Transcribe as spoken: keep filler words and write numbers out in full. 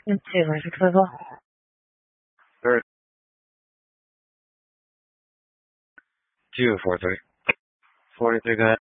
Two versus level. Third. Two, four, three. Forty-three, go ahead.